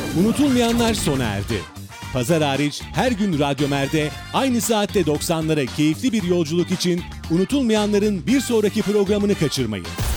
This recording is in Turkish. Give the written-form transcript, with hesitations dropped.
Unutulmayanlar sona erdi. Pazar hariç her gün Radyo Mer'de aynı saatte 90'lara keyifli bir yolculuk için unutulmayanların bir sonraki programını kaçırmayın.